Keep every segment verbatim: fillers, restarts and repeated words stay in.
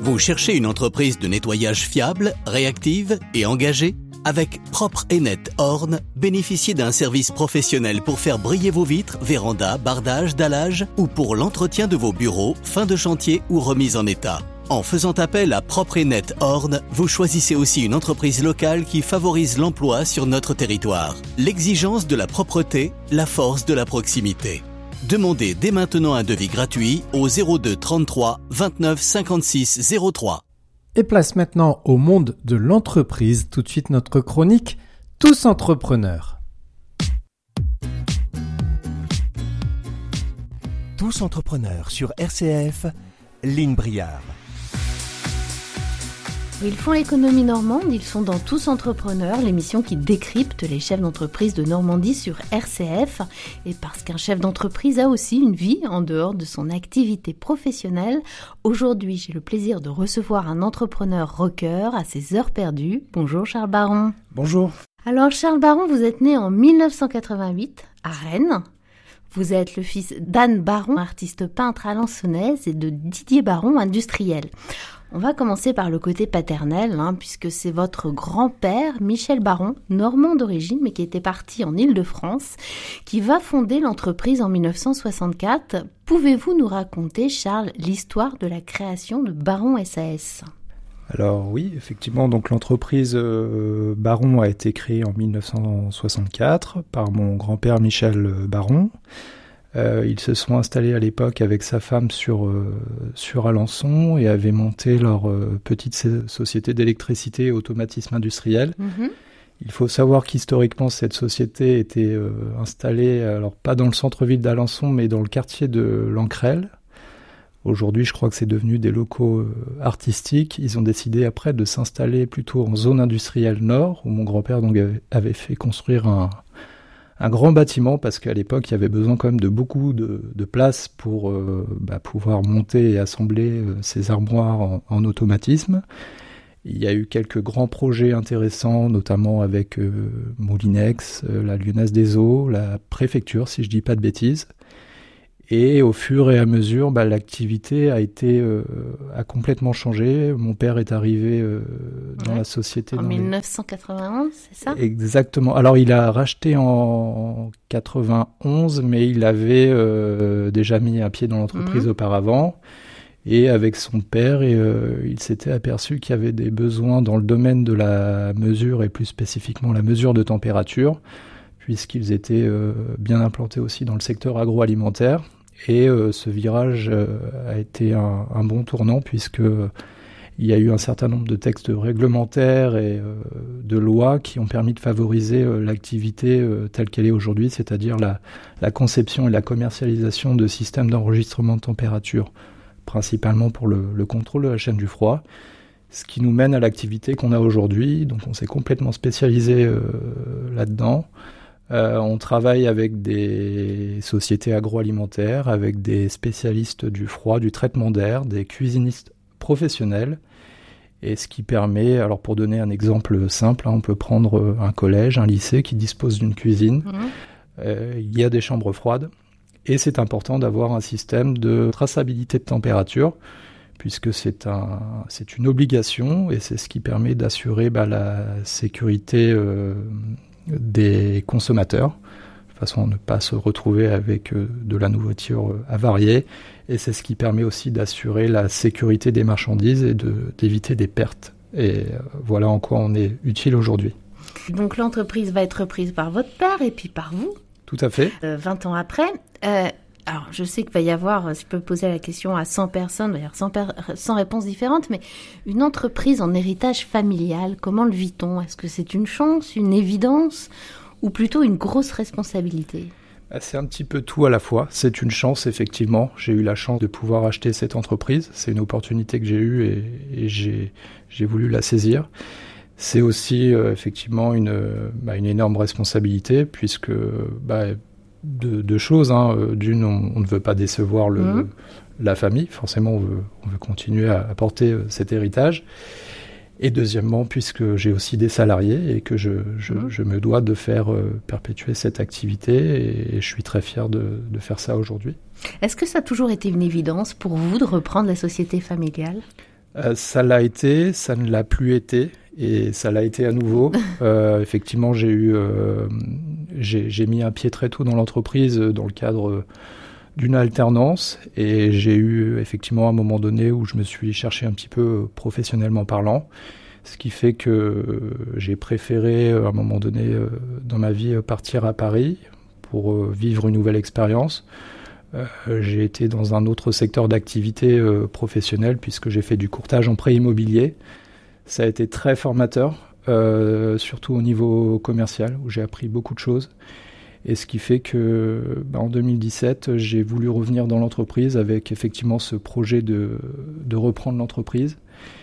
Vous cherchez une entreprise de nettoyage fiable, réactive et engagée ? Avec Propre et Net Orne, bénéficiez d'un service professionnel pour faire briller vos vitres, vérandas, bardages, dallages ou pour l'entretien de vos bureaux, fin de chantier ou remise en état. En faisant appel à Propre et Net Orne, vous choisissez aussi une entreprise locale qui favorise l'emploi sur notre territoire. L'exigence de la propreté, la force de la proximité. Demandez dès maintenant un devis gratuit au zéro deux trente-trois vingt-neuf cinquante-six zéro trois. Et place maintenant au monde de l'entreprise. Tout de suite notre chronique Tous entrepreneurs. Tous entrepreneurs sur R C F, Lynn Briard. Ils font l'économie normande, ils sont dans Tous entrepreneurs, l'émission qui décrypte les chefs d'entreprise de Normandie sur R C F. Et parce qu'un chef d'entreprise a aussi une vie en dehors de son activité professionnelle, aujourd'hui j'ai le plaisir de recevoir un entrepreneur rocker à ses heures perdues. Bonjour Charles Baron. Bonjour. Alors Charles Baron, vous êtes né en mille neuf cent quatre-vingt-huit à Rennes. Vous êtes le fils d'Anne Baron, artiste peintre alençonnaise, et de Didier Baron, industriel. On va commencer par le côté paternel, hein, puisque c'est votre grand-père, Michel Baron, normand d'origine, mais qui était parti en Île-de-France, qui va fonder l'entreprise en mille neuf cent soixante-quatre. Pouvez-vous nous raconter, Charles, l'histoire de la création de Baron S A S ? Alors oui, effectivement, donc l'entreprise euh, Baron a été créée en mille neuf cent soixante-quatre par mon grand-père Michel Baron. Euh, ils se sont installés à l'époque avec sa femme sur, euh, sur Alençon et avaient monté leur euh, petite société d'électricité et automatisme industriel. Mmh. Il faut savoir qu'historiquement, cette société était euh, installée, alors pas dans le centre-ville d'Alençon, mais dans le quartier de l'Ancrelle. Aujourd'hui, je crois que c'est devenu des locaux euh, artistiques. Ils ont décidé après de s'installer plutôt en zone industrielle nord, où mon grand-père donc, avait, avait fait construire un... un grand bâtiment, parce qu'à l'époque, il y avait besoin quand même de beaucoup de, de place pour euh, bah, pouvoir monter et assembler euh, ces armoires en, en automatisme. Il y a eu quelques grands projets intéressants, notamment avec euh, Moulinex, euh, la Lyonnaise des Eaux, la préfecture, si je dis pas de bêtises. Et au fur et à mesure, bah, l'activité a été euh, a complètement changé. Mon père est arrivé euh, dans ouais. la société en dans mille neuf cent quatre-vingt-onze, les... c'est ça ? Exactement. Alors il a racheté en quatre-vingt-onze, mais il avait euh, déjà mis un pied dans l'entreprise mmh. auparavant. Et avec son père, et, euh, il s'était aperçu qu'il y avait des besoins dans le domaine de la mesure, et plus spécifiquement la mesure de température, puisqu'ils étaient euh, bien implantés aussi dans le secteur agroalimentaire. Et euh, ce virage euh, a été un, un bon tournant, puisque euh, il y a eu un certain nombre de textes réglementaires et euh, de lois qui ont permis de favoriser euh, l'activité euh, telle qu'elle est aujourd'hui, c'est-à-dire la, la conception et la commercialisation de systèmes d'enregistrement de température, principalement pour le, le contrôle de la chaîne du froid, ce qui nous mène à l'activité qu'on a aujourd'hui. Donc on s'est complètement spécialisé euh, là-dedans. Euh, on travaille avec des sociétés agroalimentaires, avec des spécialistes du froid, du traitement d'air, des cuisinistes professionnels, et ce qui permet, alors pour donner un exemple simple, hein, on peut prendre un collège, un lycée qui dispose d'une cuisine, mmh. euh, il y a des chambres froides, et c'est important d'avoir un système de traçabilité de température, puisque c'est, un, c'est une obligation, et c'est ce qui permet d'assurer bah, la sécurité euh, des consommateurs, de façon à ne pas se retrouver avec euh, de la nourriture euh, avariée, et c'est ce qui permet aussi d'assurer la sécurité des marchandises et de, d'éviter des pertes. Et euh, voilà en quoi on est utile aujourd'hui. Donc l'entreprise va être reprise par votre père et puis par vous. Tout à fait. Euh, vingt ans après. Euh, alors je sais qu'il va y avoir, si je peux poser la question à cent personnes, d'ailleurs cent, per- cent réponses différentes, mais une entreprise en héritage familial, comment le vit-on ? Est-ce que c'est une chance, une évidence ou plutôt une grosse responsabilité ? C'est un petit peu tout à la fois. C'est une chance, effectivement. J'ai eu la chance de pouvoir acheter cette entreprise. C'est une opportunité que j'ai eue et, et j'ai, j'ai voulu la saisir. C'est aussi euh, effectivement une, bah, une énorme responsabilité, puisque bah, deux, deux choses. Hein. D'une, on, on ne veut pas décevoir le, mmh. la famille. Forcément, on veut, on veut continuer à apporter euh, cet héritage. Et deuxièmement, puisque j'ai aussi des salariés et que je, je, mmh. je me dois de faire euh, perpétuer cette activité, et, et je suis très fier de, de faire ça aujourd'hui. Est-ce que ça a toujours été une évidence pour vous de reprendre la société familiale ? Euh, ça l'a été, ça ne l'a plus été, et ça l'a été à nouveau. euh, effectivement, j'ai eu, euh, j'ai, j'ai mis un pied très tôt dans l'entreprise dans le cadre d'une alternance, et j'ai eu effectivement un moment donné où je me suis cherché un petit peu professionnellement parlant, ce qui fait que j'ai préféré à un moment donné dans ma vie partir à Paris pour vivre une nouvelle expérience. Euh, j'ai été dans un autre secteur d'activité euh, professionnelle puisque j'ai fait du courtage en prêt immobilier. Ça a été très formateur, euh, surtout au niveau commercial, où j'ai appris beaucoup de choses. Et ce qui fait que, bah, en deux mille dix-sept, j'ai voulu revenir dans l'entreprise avec effectivement ce projet de, de reprendre l'entreprise.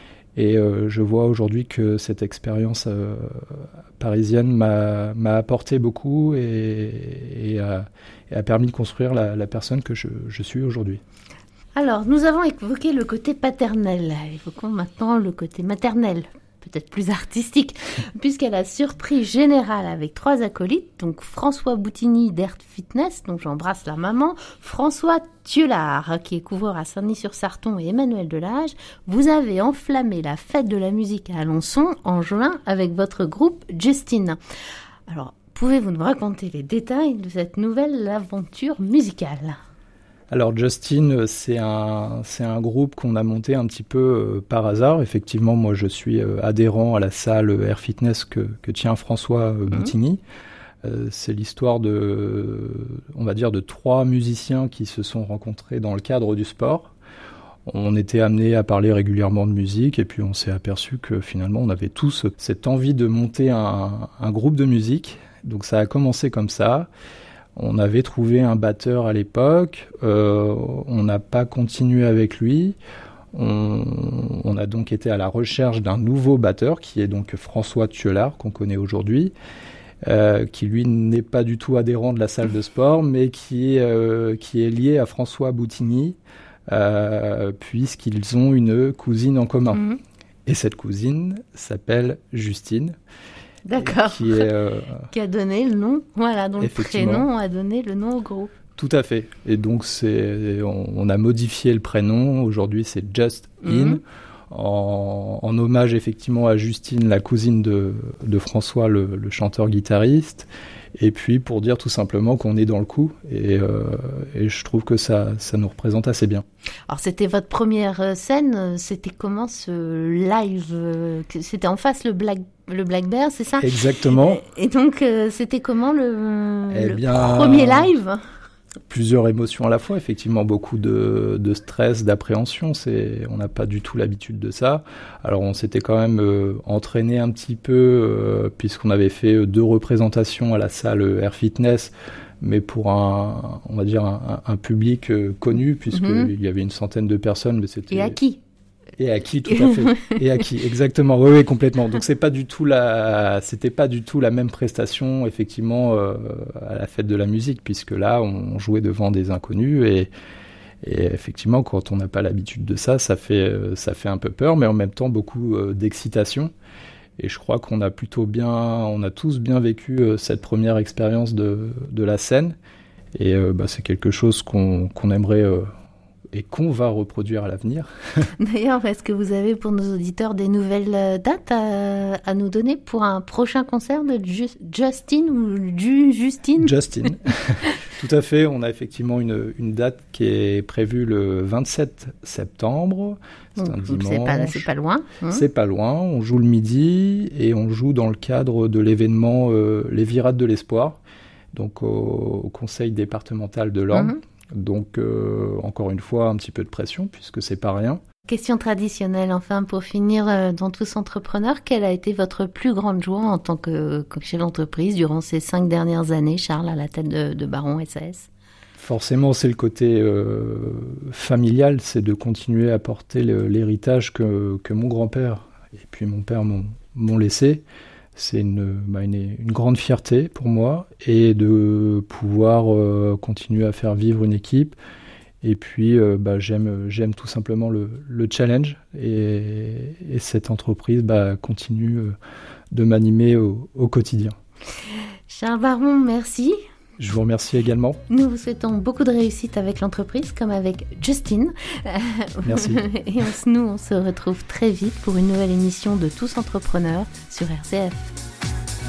Et euh, je vois aujourd'hui que cette expérience euh, parisienne m'a, m'a apporté beaucoup et, et, a, et a permis de construire la, la personne que je, je suis aujourd'hui. Alors, nous avons évoqué le côté paternel. Évoquons maintenant le côté maternel, peut-être plus artistique, puisqu'elle a surprise générale avec trois acolytes, donc François Boutigny d'Air Fitness, donc j'embrasse la maman, François Thiolard, qui est couvreur à Saint-Denis-sur-Sarton, et Emmanuel Delage. Vous avez enflammé la fête de la musique à Alençon en juin avec votre groupe Justine. Alors, pouvez-vous nous raconter les détails de cette nouvelle aventure musicale ? Alors Justine, c'est un, c'est un groupe qu'on a monté un petit peu euh, par hasard. Effectivement, moi je suis euh, adhérent à la salle Air Fitness que, que tient François euh, Boutigny. Mmh. Euh, c'est l'histoire de, on va dire, de trois musiciens qui se sont rencontrés dans le cadre du sport. On était amenés à parler régulièrement de musique et puis on s'est aperçu que finalement on avait tous cette envie de monter un, un groupe de musique. Donc ça a commencé comme ça. On avait trouvé un batteur à l'époque, euh, on n'a pas continué avec lui, on, on a donc été à la recherche d'un nouveau batteur qui est donc François Thiolard, qu'on connaît aujourd'hui, euh, qui lui n'est pas du tout adhérent de la salle de sport, mais qui, euh, qui est lié à François Boutigny, euh, puisqu'ils ont une cousine en commun. Mmh. Et cette cousine s'appelle Justine. D'accord. Qui, est, euh, qui a donné le nom, voilà, dont le prénom a donné le nom au groupe. Tout à fait. Et donc, c'est, on, on a modifié le prénom. Aujourd'hui, c'est Just In, mm-hmm. en, en hommage effectivement à Justine, la cousine de, de François, le, le chanteur-guitariste. Et puis, pour dire tout simplement qu'on est dans le coup. Et, euh, et je trouve que ça, ça nous représente assez bien. Alors, c'était votre première scène. C'était comment ce live ? C'était en face le Black Le Black Bear, c'est ça ? Exactement. Et donc, euh, c'était comment le, eh le bien, premier live ? Plusieurs émotions à la fois, effectivement, beaucoup de, de stress, d'appréhension. C'est, on n'a pas du tout l'habitude de ça. Alors, on s'était quand même euh, entraîné un petit peu, euh, puisqu'on avait fait deux représentations à la salle Air Fitness, mais pour un, on va dire, un, un public euh, connu, puisqu'il mm-hmm. y avait une centaine de personnes. Mais c'était... Et à qui ? Et à qui, tout à fait. Et à qui, exactement. Oui, oui, complètement. Donc, c'est pas du tout la, c'était pas du tout la même prestation, effectivement, euh, à la fête de la musique, puisque là, on jouait devant des inconnus et, et effectivement, quand on n'a pas l'habitude de ça, ça fait, ça fait un peu peur, mais en même temps, beaucoup euh, d'excitation. Et je crois qu'on a plutôt bien, on a tous bien vécu euh, cette première expérience de, de la scène. Et euh, bah, c'est quelque chose qu'on, qu'on aimerait, euh, et qu'on va reproduire à l'avenir. D'ailleurs, est-ce que vous avez pour nos auditeurs des nouvelles dates à, à nous donner pour un prochain concert de Ju- Justine ou Ju- Justine Justine. Tout à fait, on a effectivement une, une date qui est prévue le vingt-sept septembre. C'est Donc, un dimanche. C'est pas, c'est pas loin. Hein. C'est pas loin, on joue le midi et on joue dans le cadre de l'événement euh, Les Virades de l'Espoir, donc au, au conseil départemental de l'Orne. Mm-hmm. Donc, euh, encore une fois, un petit peu de pression, puisque c'est pas rien. Question traditionnelle, enfin, pour finir, euh, dans Tous Entrepreneurs, quelle a été votre plus grande joie en tant que, que chef d'entreprise durant ces cinq dernières années, Charles, à la tête de, de Baron S A S ? Forcément, c'est le côté euh, familial, c'est de continuer à porter le, l'héritage que, que mon grand-père et puis mon père m'ont, m'ont laissé. C'est une, bah une, une grande fierté pour moi et de pouvoir euh, continuer à faire vivre une équipe. Et puis, euh, bah, j'aime, j'aime tout simplement le, le challenge et, et cette entreprise bah, continue de m'animer au, au quotidien. Charles Baron, merci. Je vous remercie également. Nous vous souhaitons beaucoup de réussite avec l'entreprise, comme avec Justine. Merci. Et on, nous, on se retrouve très vite pour une nouvelle émission de Tous Entrepreneurs sur R C F.